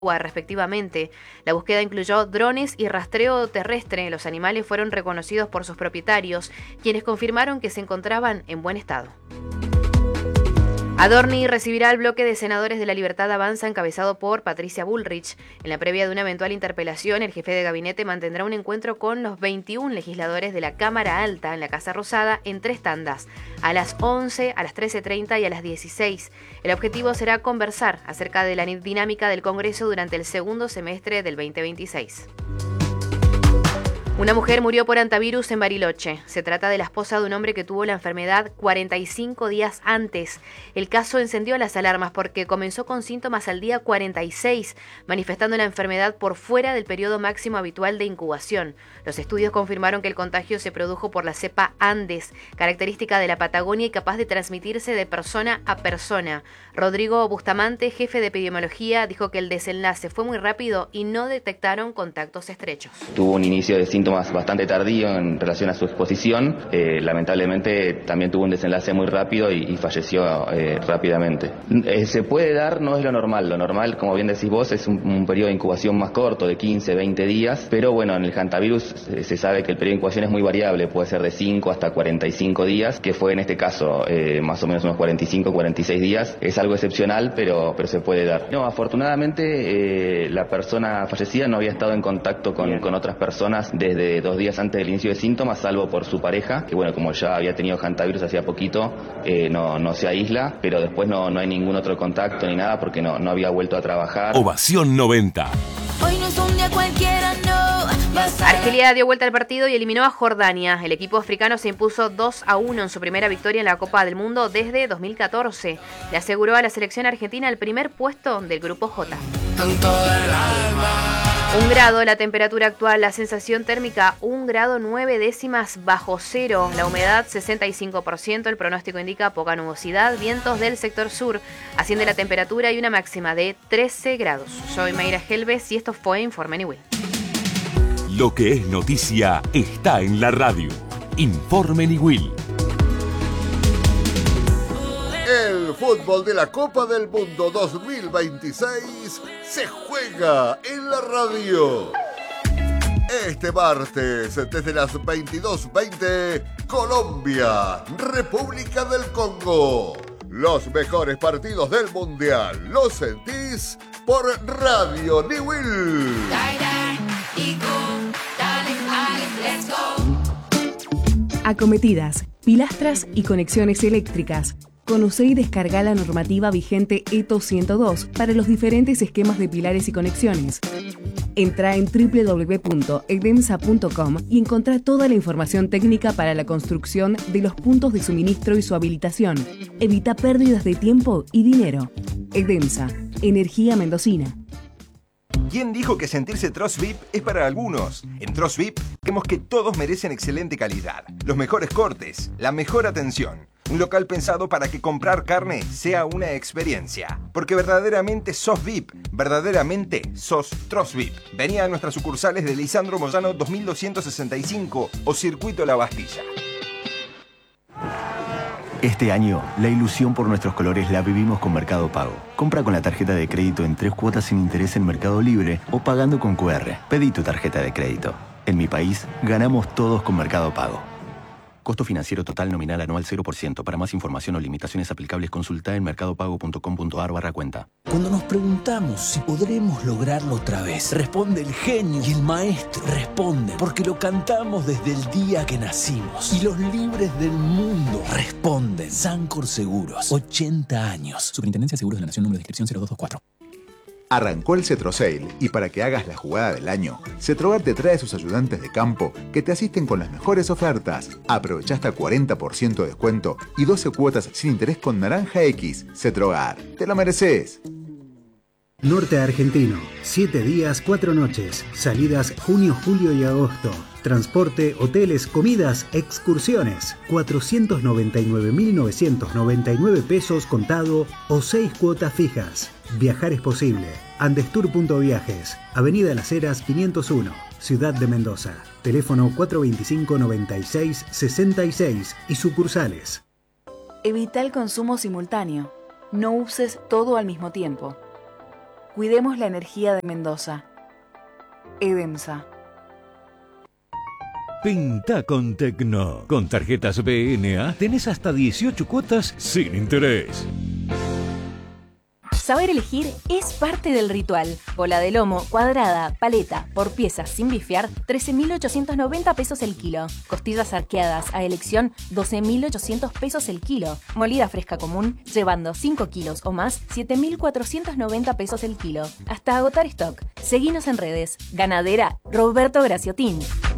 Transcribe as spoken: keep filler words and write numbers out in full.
respectivamente. La búsqueda incluyó drones y rastreo terrestre. Los animales fueron reconocidos por sus propietarios, quienes confirmaron que se encontraban en buen estado. Adorni recibirá al bloque de senadores de la Libertad Avanza encabezado por Patricia Bullrich. En la previa de una eventual interpelación, el jefe de gabinete mantendrá un encuentro con los veintiún legisladores de la Cámara Alta en la Casa Rosada en tres tandas, a las once, a las trece treinta y a las dieciséis. El objetivo será conversar acerca de la dinámica del Congreso durante el segundo semestre del veinte veintiséis. Una mujer murió por hantavirus en Bariloche. Se trata de la esposa de un hombre que tuvo la enfermedad cuarenta y cinco días antes. El caso encendió las alarmas porque comenzó con síntomas al día cuarenta y seis, manifestando la enfermedad por fuera del periodo máximo habitual de incubación. Los estudios confirmaron que el contagio se produjo por la cepa Andes, característica de la Patagonia y capaz de transmitirse de persona a persona. Rodrigo Bustamante, jefe de epidemiología, dijo que el desenlace fue muy rápido y no detectaron contactos estrechos. Tuvo un inicio de síntomas bastante tardío en relación a su exposición. Eh, lamentablemente también tuvo un desenlace muy rápido y, y falleció eh, rápidamente. Eh, se puede dar, no es lo normal. Lo normal, como bien decís vos, es un, un periodo de incubación más corto, de quince, veinte días. Pero bueno, en el hantavirus se, se sabe que el periodo de incubación es muy variable. Puede ser de cinco hasta cuarenta y cinco días, que fue en este caso eh, más o menos unos cuarenta y cinco, cuarenta y seis días. Es algo excepcional, pero, pero se puede dar. No, afortunadamente eh, la persona fallecida no había estado en contacto con, con otras personas desde de dos días antes del inicio de síntomas, salvo por su pareja, que bueno, como ya había tenido hantavirus hacía poquito, eh, no, no se aísla, pero después no, no hay ningún otro contacto ni nada porque no, no había vuelto a trabajar. Ovación noventa. Hoy no es un día cualquiera, no. Argelia dio vuelta al partido y eliminó a Jordania. El equipo africano se impuso dos a uno en su primera victoria en la Copa del Mundo desde dos mil catorce. Le aseguró a la selección argentina el primer puesto del Grupo J. Un grado la temperatura actual, la sensación térmica un grado nueve décimas bajo cero, la humedad sesenta y cinco por ciento, el pronóstico indica poca nubosidad, vientos del sector sur, asciende la temperatura y una máxima de trece grados. Soy Mayra Helves y esto fue Informe Niwil. Lo que es noticia está en la radio. Informe Niwil. El fútbol de la Copa del Mundo dos mil veintiséis se juega en la radio. Este martes, desde las veintidós veinte, Colombia, República del Congo. Los mejores partidos del Mundial los sentís por Radio Niwil. Acometidas, pilastras y conexiones eléctricas. Conoce y descarga la normativa vigente E T O ciento dos para los diferentes esquemas de pilares y conexiones. Entra en doble u doble u doble u punto edemsa punto com y encontrá toda la información técnica para la construcción de los puntos de suministro y su habilitación. Evita pérdidas de tiempo y dinero. Edemsa, energía mendocina. ¿Quién dijo que sentirse Tross V I P es para algunos? En Tross V I P creemos que todos merecen excelente calidad, los mejores cortes, la mejor atención. Un local pensado para que comprar carne sea una experiencia. Porque verdaderamente sos V I P, verdaderamente sos Tross V I P. Vení a nuestras sucursales de Lisandro Moyano dos mil doscientos sesenta y cinco o Circuito La Bastilla. Este año, la ilusión por nuestros colores la vivimos con Mercado Pago. Compra con la tarjeta de crédito en tres cuotas sin interés en Mercado Libre o pagando con cu erre. Pedí tu tarjeta de crédito. En mi país, ganamos todos con Mercado Pago. Costo financiero total nominal anual cero por ciento. Para más información o limitaciones aplicables, consulta en mercadopago punto com punto a r barra cuenta. Cuando nos preguntamos si podremos lograrlo otra vez, responde el genio y el maestro. Responden porque lo cantamos desde el día que nacimos. Y los libres del mundo responden. Sancor Seguros, ochenta años. Superintendencia de Seguros de la Nación, número de inscripción cero dos dos cuatro. Arrancó el Cetro Sale y para que hagas la jugada del año, Cetrogar te trae sus ayudantes de campo que te asisten con las mejores ofertas. Aprovecha hasta cuarenta por ciento de descuento y doce cuotas sin interés con Naranja X. Cetrogar, te lo mereces. Norte Argentino, siete días, cuatro noches. Salidas junio, julio y agosto. Transporte, hoteles, comidas, excursiones. cuatrocientos noventa y nueve mil novecientos noventa y nueve pesos contado o seis cuotas fijas. Viajar es posible. Andestour punto viajes. Avenida Las Heras quinientos uno. Ciudad de Mendoza. Teléfono cuatro veinticinco, noventa y seis, sesenta y seis y sucursales. Evita el consumo simultáneo. No uses todo al mismo tiempo. Cuidemos la energía de Mendoza. EDEMSA. Pinta con Tecno. Con tarjetas B N A tenés hasta dieciocho cuotas sin interés. Saber elegir es parte del ritual. Bola de lomo, cuadrada, paleta, por piezas sin bifear, trece mil ochocientos noventa pesos el kilo. Costillas arqueadas a elección, doce mil ochocientos pesos el kilo. Molida fresca común, llevando cinco kilos o más, siete mil cuatrocientos noventa pesos el kilo. Hasta agotar stock. Seguinos en redes. Ganadera Roberto Graciotín.